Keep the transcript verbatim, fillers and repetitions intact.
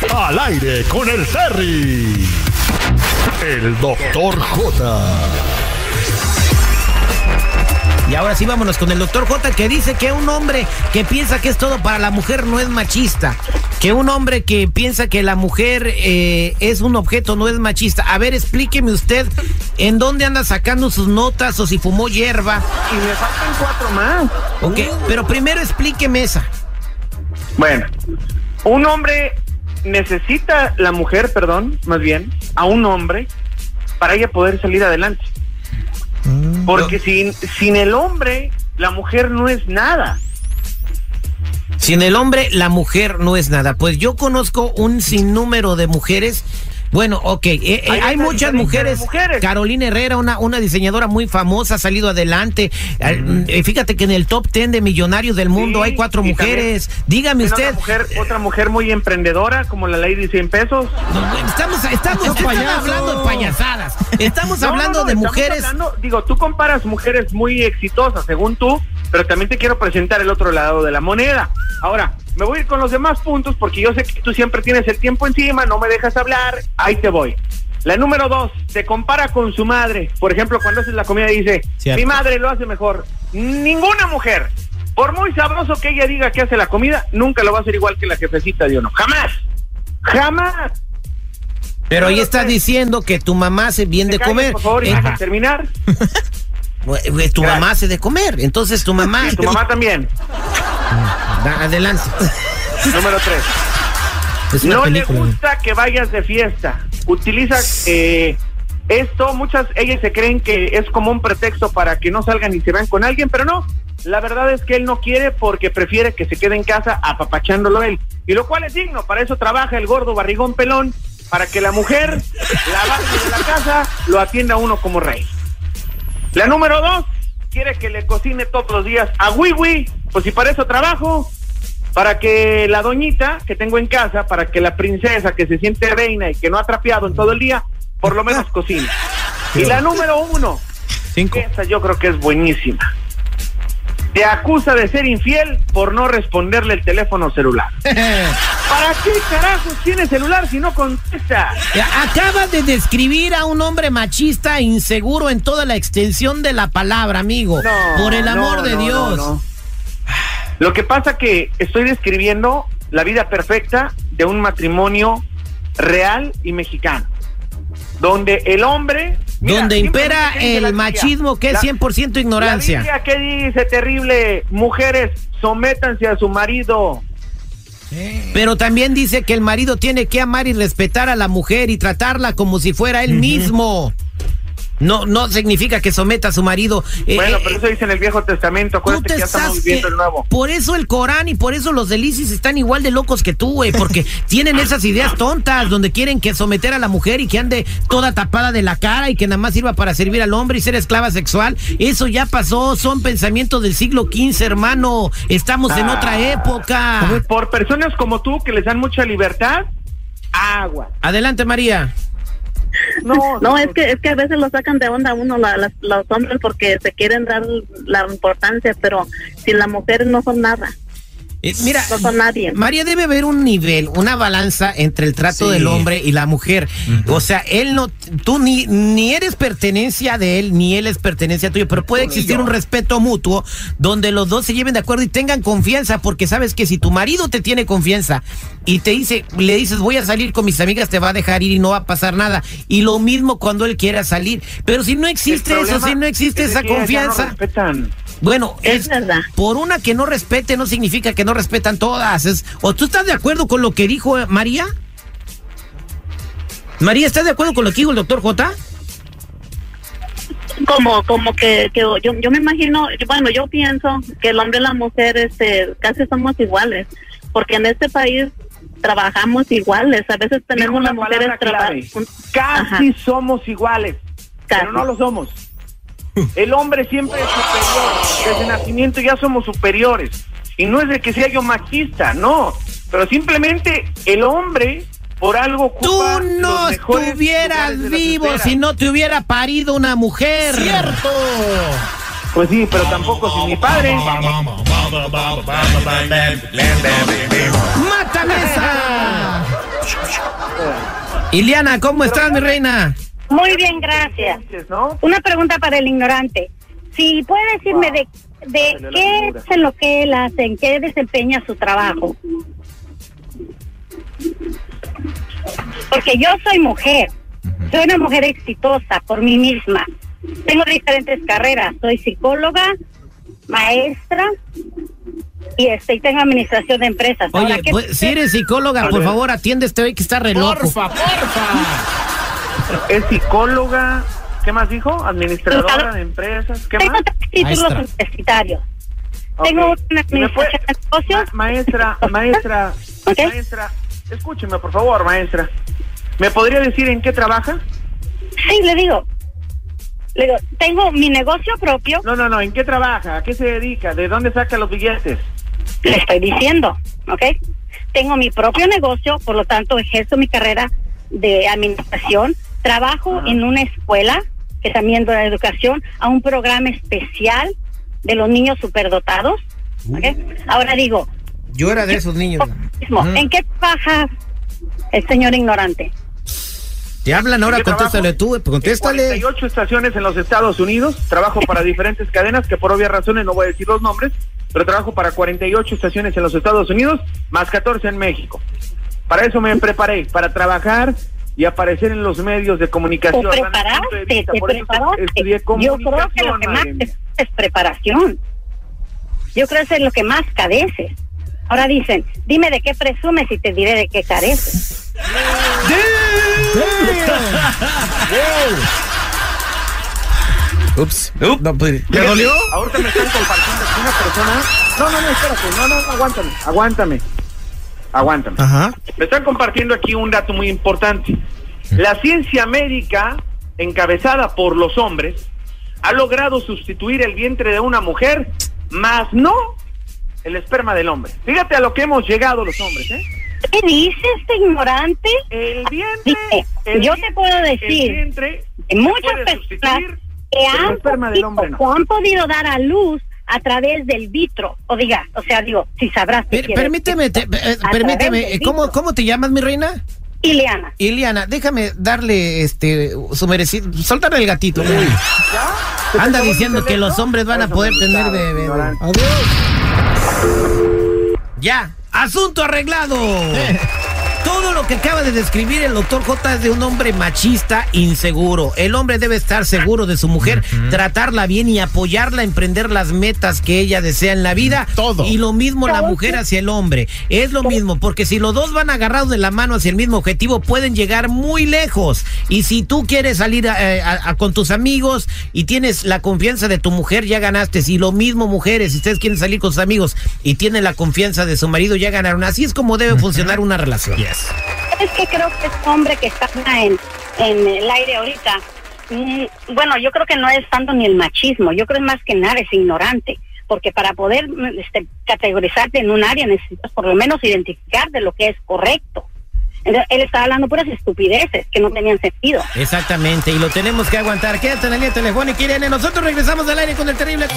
Al aire con el Terry. El doctor J. Y ahora sí vámonos con el doctor J, que dice que un hombre que piensa que es todo para la mujer no es machista. Que un hombre que piensa que la mujer eh, es un objeto no es machista. A ver, explíqueme usted en dónde anda sacando sus notas o si fumó hierba. Y me faltan cuatro más. Ok, pero primero explíqueme esa. Bueno, un hombre necesita, la mujer, perdón, más bien, a un hombre para ella poder salir adelante. Porque sin, sin el hombre, la mujer no es nada. Sin el hombre, la mujer no es nada. Pues yo conozco un sinnúmero de mujeres. Bueno, ok, eh, eh, hay, hay muchas mujeres. mujeres. Carolina Herrera, una, una diseñadora muy famosa, ha salido adelante. Mm. Eh, fíjate que en el top ten de millonarios del mundo sí, hay cuatro mujeres. Dígame usted. Otra mujer, otra mujer muy emprendedora, como la Lady cien pesos. No, estamos estamos, estamos hablando de payasadas. Estamos no, hablando no, no, de mujeres. Hablando, digo, tú comparas mujeres muy exitosas, según tú, pero también te quiero presentar el otro lado de la moneda. Ahora, me voy a ir con los demás puntos porque yo sé que tú siempre tienes el tiempo encima, no me dejas hablar, ahí te voy. La número dos, se compara con su madre. Por ejemplo, cuando haces la comida dice, cierto, mi madre lo hace mejor. Ninguna mujer, por muy sabroso que ella diga que hace la comida, nunca lo va a hacer igual que la jefecita de uno. Jamás, jamás. Pero ahí está diciendo que tu mamá hace bien de comer. Por favor, y déjame terminar. Tu Gracias. mamá hace de comer, entonces tu mamá... Sí, tu mamá también. Adelante. Número tres. No película. Le gusta que vayas de fiesta. Utiliza eh, esto, muchas, ellas se creen que es como un pretexto para que no salgan y se vean con alguien, pero no. La verdad es que él no quiere porque prefiere que se quede en casa apapachándolo él. Y lo cual es digno, para eso trabaja el gordo barrigón pelón, para que la mujer, la base de la casa, lo atienda a uno como rey. La número dos, quiere que le cocine todos los días a Wiwi, pues si para eso trabajo, para que la doñita que tengo en casa, para que la princesa que se siente reina y que no ha trapeado en todo el día, por lo menos cocine. Y la número uno, Cinco. esa yo creo que es buenísima. Te acusa de ser infiel por no responderle el teléfono celular. ¿Para qué carajos tiene celular si no contesta? Acabas de describir a un hombre machista inseguro en toda la extensión de la palabra, amigo. No, por el amor no, de no, Dios. No, no. Lo que pasa que estoy describiendo la vida perfecta de un matrimonio real y mexicano, donde el hombre... Mira, donde impera el machismo, que es cien por ciento ignorancia. La Biblia, ¿qué dice terrible? Mujeres, sométanse a su marido. Sí. Pero también dice que el marido tiene que amar y respetar a la mujer y tratarla como si fuera él uh-huh. mismo. No, no significa que someta a su marido. Bueno, eh, pero eso dice en el Viejo Testamento. Acuérdate que ya estamos viviendo el Nuevo. Por eso el Corán y por eso los del ISIS están igual de locos que tú, güey, porque tienen esas ideas tontas donde quieren que someter a la mujer y que ande toda tapada de la cara y que nada más sirva para servir al hombre y ser esclava sexual. Eso ya pasó, son pensamientos del siglo quince, hermano. Estamos ah, en otra época. Por personas como tú que les dan mucha libertad, agua. Adelante, María. No, no, no, es que es que a veces lo sacan de onda uno la, la, los hombres porque se quieren dar la importancia, pero sin la mujer no son nada. Eh, mira, no son nadie. María, debe haber un nivel, una balanza entre el trato sí. del hombre y la mujer. Uh-huh. O sea, él no, tú ni, ni eres pertenencia de él, ni él es pertenencia tuya, pero puede existir un respeto mutuo donde los dos se lleven de acuerdo y tengan confianza, porque sabes que si tu marido te tiene confianza y te dice, le dices voy a salir con mis amigas, te va a dejar ir y no va a pasar nada. Y lo mismo cuando él quiera salir. Pero si no existe eso, si no existe esa confianza. Bueno, es, es verdad. Por una que no respete no significa que no respetan todas. Es, ¿o tú estás de acuerdo con lo que dijo eh, María? María, ¿estás de acuerdo con lo que dijo el doctor J? Como, como que, que yo, yo me imagino, bueno, yo pienso que el hombre y la mujer este, casi somos iguales, porque en este país trabajamos iguales, a veces tenemos las mujeres trabajando. Casi Ajá. somos iguales, casi. Pero no lo somos. El hombre siempre es superior, desde nacimiento ya somos superiores, y no es de que sea yo machista, no, pero simplemente el hombre por algo ocupa. Tú no estuvieras vivo si no te hubiera parido una mujer. ¡Cierto! Pues sí, pero tampoco sin mi padre. ¡Mátame esa! Iliana, ¿cómo estás, mi reina? Muy bien, gracias. ¿No? Una pregunta para el ignorante. Si puede decirme de, de qué es en lo que él hace, en qué desempeña su trabajo. Porque yo soy mujer, soy una mujer exitosa por mí misma. Tengo diferentes carreras, soy psicóloga, maestra y este, y tengo administración de empresas. Oye, Ahora, ¿qué pues, si eres psicóloga, por favor, atiende este hoy que está re loco. Porfa, porfa. Es psicóloga, ¿qué más dijo? Administradora de empresas, ¿qué tengo más? tres títulos Maestra. universitarios. Ok. Tengo una ¿Me puede- administración de negocios. Ma- maestra, maestra, Ok. maestra, escúcheme, por favor, maestra. ¿Me podría decir en qué trabaja? Sí, le digo. Le digo, tengo mi negocio propio, No, no, no, ¿en qué trabaja? ¿A qué se dedica? ¿De dónde saca los billetes? le estoy diciendo, ¿ok? Tengo mi propio negocio, por lo tanto ejerzo mi carrera de administración, trabajo Ajá. en una escuela que también da educación a un programa especial de los niños superdotados, ¿ok? Ahora digo, Yo era de esos niños. mismo, Ujú. ¿en qué trabaja el señor ignorante? Te hablan ahora, Yo trabajo contéstale tú, pues, en contéstale. cuarenta y ocho estaciones en los Estados Unidos, trabajo para diferentes cadenas que por obvias razones no voy a decir los nombres, pero trabajo para cuarenta y ocho estaciones en los Estados Unidos, más catorce en México. Para eso me preparé, para trabajar y aparecer en los medios de comunicación. Te Dame mi punto de preparaste, vista, te por eso preparaste. estudié Yo creo que lo comunicación, que más madre mía. es preparación. Yo creo que es lo que más careces. Ahora dicen, dime de qué presumes y te diré de qué careces. Ups. No, pues, ¿le Fíjate, dolió? Ahorita me están compartiendo aquí una persona. No, no, no, espérate, no, no, aguántame, aguántame. Aguántame. Ajá. Me están compartiendo aquí un dato muy importante. La ciencia médica, encabezada por los hombres, ha logrado sustituir el vientre de una mujer, más no el esperma del hombre. Fíjate a lo que hemos llegado los hombres, ¿eh? ¿Qué dice este ignorante? El vientre... Dice, el yo vi- te puedo decir, el vientre de muchas puede personas sustituir que el han esperma del hombre, podido, no. o han podido dar a luz a través del vitro, o diga, o sea, digo, si sabrás qué Per- quiere permíteme, te- decir. eh, A permíteme, través del ¿cómo, vitro. ¿cómo te llamas, mi reina? Ileana, Iliana, déjame darle este su merecido, soltar el gatito. güey. ¿Ya? Anda ¿Se te diciendo acabó que el los teléfono? hombres van a Eso poder me tener gustaba, bebé. ignorante. Ya, asunto arreglado. Todo lo que acaba de describir el doctor J es de un hombre machista inseguro. El hombre debe estar seguro de su mujer, uh-huh. tratarla bien y apoyarla a emprender las metas que ella desea en la vida. Todo. Y lo mismo la mujer hacia el hombre. Es lo mismo, porque si los dos van agarrados de la mano hacia el mismo objetivo, pueden llegar muy lejos. Y si tú quieres salir a, a, a, con tus amigos y tienes la confianza de tu mujer, ya ganaste. Si lo mismo mujeres, si ustedes quieren salir con sus amigos y tienen la confianza de su marido, ya ganaron. Así es como debe uh-huh. funcionar una relación. Yes. Es que creo que este hombre que está en, en el aire ahorita, mmm, bueno, yo creo que no es tanto ni el machismo, yo creo que más que nada es ignorante, porque para poder este, categorizarte en un área necesitas por lo menos identificar de lo que es correcto. Entonces, él estaba hablando puras estupideces que no tenían sentido. Exactamente, y lo tenemos que aguantar. Quédate en la línea telefónica, Irene. Nosotros regresamos al aire con el terrible...